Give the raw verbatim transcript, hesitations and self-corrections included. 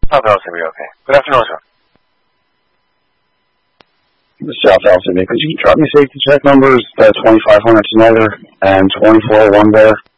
South Alcibie, okay. Good afternoon, sir. South Alcibie, could you drop me safety check numbers, the twenty-five hundred Snyder and twenty-four oh one there?